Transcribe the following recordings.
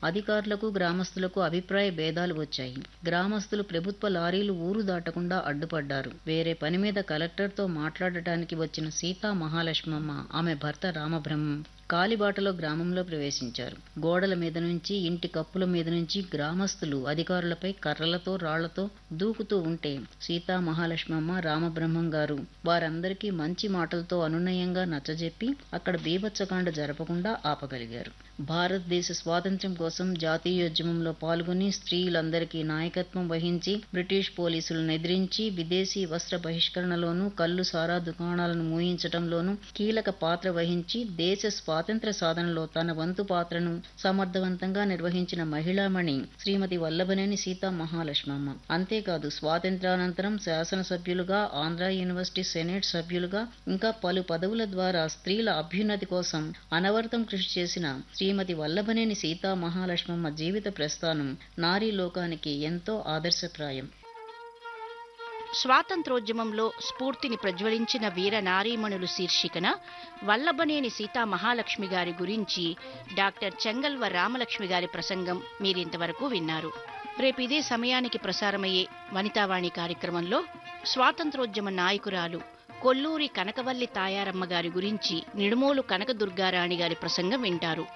అధికారులకు గ్రామస్తులకు అభిప్రాయ భేదాలు వచ్చాయి. గ్రామస్తులు ప్రభుత్వ లారీలు ఊరు దాటకుండా అడ్డుపడ్డారు. వేరే పని మీద కలెక్టర్తో మాట్లాడటానికి వచ్చిన సీతా మహాలక్ష్మమ్మ, ఆమె భర్త రామబ్రహ్మం కాలిబాటలో గ్రామంలో ప్రవేశించారు. గోడల మీద నుంచి, ఇంటి కప్పుల మీద నుంచి గ్రామస్తులు అధికారులపై కర్రలతో, రాళ్లతో దూకుతూ ఉంటే సీతా మహాలక్ష్మమ్మ, రామబ్రహ్మం గారు వారందరికీ మంచి మాటలతో అనునయంగా నచ్చజెప్పి అక్కడ బీభత్సకాండ జరపకుండా ఆపగలిగారు. భారతదేశ స్వాతంత్ర్యం కోసం జాతీయోద్యమంలో పాల్గొని స్త్రీలందరికీ నాయకత్వం వహించి బ్రిటిష్ పోలీసులను ఎదిరించి విదేశీ వస్త్ర బహిష్కరణలోనూ, కల్లు సారా దుకాణాలను మూయించటంలోనూ కీలక పాత్ర వహించి దేశ స్వాతంత్ర్య సాధనలో తన వంతు పాత్రను సమర్థవంతంగా నిర్వహించిన మహిళామణి శ్రీమతి వల్లభనేని సీతా మహాలక్ష్మమ్మ. అంతేకాదు స్వాతంత్ర్యానంతరం శాసనసభ్యులుగా, ఆంధ్ర యూనివర్సిటీ సెనేట్ సభ్యులుగా, ఇంకా పలు పదవుల ద్వారా స్త్రీల అభ్యున్నతి కోసం అనవరతం కృషి చేసిన శ్రీమతి వల్లభనేని సీతా మహాలక్ష్మమ్మ జీవిత ప్రస్థానం నారీ లోకానికి ఎంతో ఆదర్శప్రాయం. స్వాతంత్రోద్యమంలో స్ఫూర్తిని ప్రజ్వలించిన వీర నారీమణులు శీర్షికన వల్లభనేని సీతా మహాలక్ష్మి గారి గురించి డాక్టర్ చెంగల్వ రామలక్ష్మి గారి ప్రసంగం మీరింతవరకు విన్నారు. రేపు ఇదే సమయానికి ప్రసారమయ్యే వనితావాణి కార్యక్రమంలో స్వాతంత్రోద్యమ నాయకురాలు కొల్లూరి కనకవల్లి తాయారమ్మ గారి గురించి నిడుమోలు కనకదుర్గారాణి గారి ప్రసంగం వింటారు.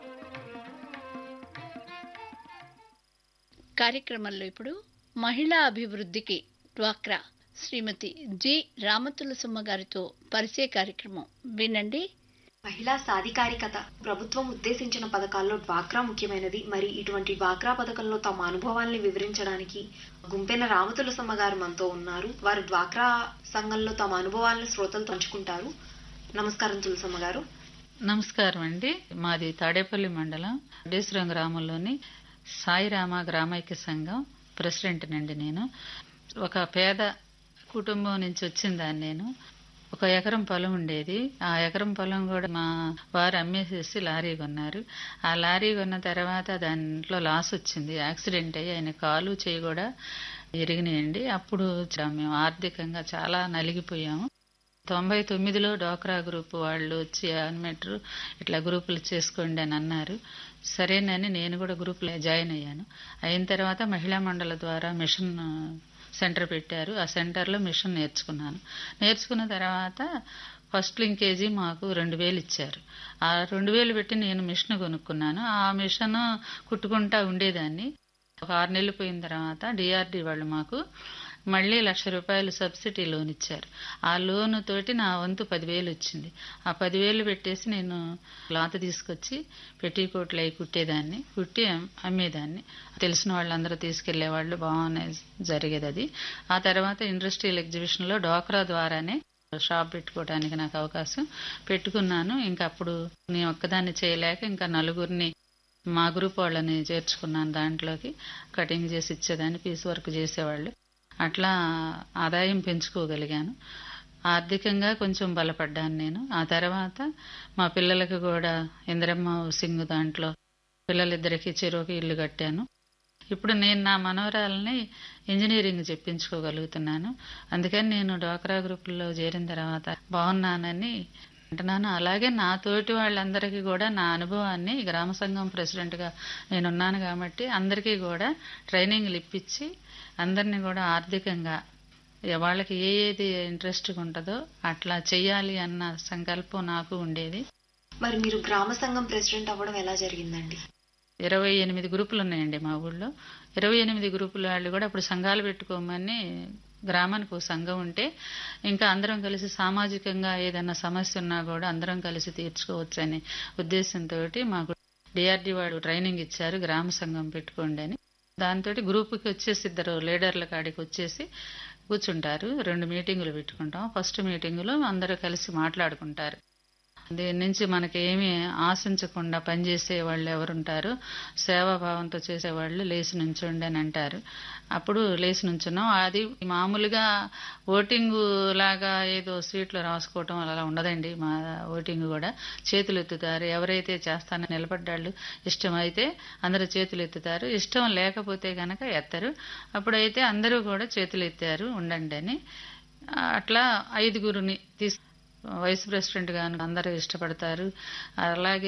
కార్యక్రమంలో ఇప్పుడు మహిళా అభివృద్ధికి డ్వాక్రా శ్రీమతి జి రామతులసమ్మ గారితో పరిచయ కార్యక్రమం వినండి. మహిళా సాధికారికత ప్రభుత్వం ఉద్దేశించిన పథకాల్లో డ్వాక్రా ముఖ్యమైనది. మరి ఇటువంటి డ్వాక్రా పథకంలో తమ అనుభవాల్ని వివరించడానికి గుంపెన రామతులసమ్మ గారు మనతో ఉన్నారు. వారు డ్వాక్రా సంఘంలో తమ అనుభవాలను శ్రోతలు పంచుకుంటారు. నమస్కారం తులసమ్మ గారు. నమస్కారం అండి. మాది తాడేపల్లి మండలం డేసురం గ్రామంలోని సాయిరామ గ్రామైక్య సంఘం ప్రెసిడెంట్ నండి. నేను ఒక పేద కుటుంబం నుంచి వచ్చిందాన్ని. నేను 1 ఎకరం పొలం ఉండేది. ఆ ఎకరం పొలం కూడా మా వారు అమ్మేసేసి లారీ కొన్నారు. ఆ లారీ కొన్న తర్వాత దాంట్లో లాస్ వచ్చింది. యాక్సిడెంట్ అయ్యి ఆయన కాలు చేయి కూడా ఇరిగినాయండి. అప్పుడు మేము ఆర్థికంగా చాలా నలిగిపోయాము. 99లో డోక్రా గ్రూప్ వాళ్ళు వచ్చి అన్మెట్రు ఇట్లా గ్రూపులు చేసుకోండి అని అన్నారు. సరేనని నేను కూడా గ్రూప్లో జాయిన్ అయ్యాను. అయిన తర్వాత మహిళా మండలి ద్వారా మిషన్ సెంటర్ పెట్టారు. ఆ సెంటర్లో మిషన్ నేర్చుకున్నాను. నేర్చుకున్న తర్వాత ఫస్ట్ లింకేజీ మాకు 2000 ఇచ్చారు. ఆ 2000 పెట్టి నేను మిషన్ కొనుక్కున్నాను. ఆ మిషన్ కుట్టుకుంటా ఉండేదాన్ని. ఒక 6 నెలలు పోయిన తర్వాత డిఆర్డి వాళ్ళు మాకు మళ్ళీ ₹1,00,000 సబ్సిడీ లోన్ ఇచ్చారు. ఆ లోన్ తోటి నా వంతు 10,000 వచ్చింది. ఆ 10,000 పెట్టేసి నేను క్లాత్ తీసుకొచ్చి పెట్టికోట్లు అయి కుట్టేదాన్ని, కుట్టి అమ్మేదాన్ని. తెలిసిన వాళ్ళందరూ తీసుకెళ్లేవాళ్ళు, బాగానే జరిగేది అది. ఆ తర్వాత ఇండస్ట్రియల్ ఎగ్జిబిషన్లో డోక్రా ద్వారానే షాప్ పెట్టుకోవడానికి నాకు అవకాశం పెట్టుకున్నాను. ఇంకా అప్పుడు నేను ఒక్కదాన్ని చేయలేక ఇంకా నలుగురిని మా గ్రూప్ వాళ్ళని చేర్చుకున్నాను. దాంట్లోకి కటింగ్ చేసి ఇచ్చేదాన్ని, పీస్ వర్క్ చేసేవాళ్ళు. అట్లా ఆదాయం పెంచుకోగలిగాను. ఆర్థికంగా కొంచెం బలపడ్డాను నేను. ఆ తర్వాత మా పిల్లలకు కూడా ఇందిరమ్మ హౌసింగ్ దాంట్లో పిల్లలిద్దరికీ చెరొక ఇల్లు కట్టాను. ఇప్పుడు నేను నా మనవరాలని ఇంజనీరింగ్ చెప్పించుకోగలుగుతున్నాను. అందుకని నేను డ్వాక్రా గ్రూపుల్లో చేరిన తర్వాత బాగున్నానని అంటున్నాను. అలాగే నా తోటి వాళ్ళందరికీ కూడా నా అనుభవాన్ని, గ్రామ సంఘం ప్రెసిడెంట్గా నేనున్నాను కాబట్టి అందరికీ కూడా ట్రైనింగ్లు ఇప్పించి అందరినీ కూడా ఆర్థికంగా వాళ్ళకి ఏది ఇంట్రెస్ట్గా ఉంటుందో అట్లా చెయ్యాలి అన్న సంకల్పం నాకు ఉండేది. మరి మీరు గ్రామ సంఘం ప్రెసిడెంట్ అవ్వడం ఎలా జరిగిందండి? 28 గ్రూపులు ఉన్నాయండి మా ఊళ్ళో. 28 గ్రూపుల వాళ్ళు కూడా అప్పుడు సంఘాలు పెట్టుకోమని, గ్రామానికి ఒక సంఘం ఉంటే ఇంకా అందరం కలిసి సామాజికంగా ఏదైనా సమస్య ఉన్నా కూడా అందరం కలిసి తీర్చుకోవచ్చు అనే ఉద్దేశంతో మాకు డిఆర్డి వాడు ట్రైనింగ్ ఇచ్చారు, గ్రామ సంఘం పెట్టుకోండి అని. దాంతో గ్రూపుకి వచ్చేసి 2 లీడర్ల కాడికి వచ్చేసి కూర్చుంటారు. 2 మీటింగులు పెట్టుకుంటాం. ఫస్ట్ మీటింగులో అందరూ కలిసి మాట్లాడుకుంటారు. దీని నుంచి మనకి ఏమీ ఆశించకుండా పనిచేసే వాళ్ళు ఎవరుంటారు, సేవాభావంతో చేసేవాళ్ళు లేచి నుంచోండి అని అంటారు. అప్పుడు లేచి నుంచున్నాం. అది మామూలుగా ఓటింగు లాగా ఏదో స్వీట్లో రాసుకోవటం అలా ఉండదండి. మా ఓటింగ్ కూడా చేతులు ఎత్తుతారు. ఎవరైతే చేస్తానని నిలబడ్డాళ్ళు ఇష్టమైతే అందరూ చేతులు ఎత్తుతారు, ఇష్టం లేకపోతే కనుక ఎత్తరు. అప్పుడైతే అందరూ కూడా చేతులు ఎత్తారు ఉండండి అని. అట్లా 5గురిని వైస్ ప్రెసిడెంట్ గాను అందరూ ఇష్టపడతారు. అలాగే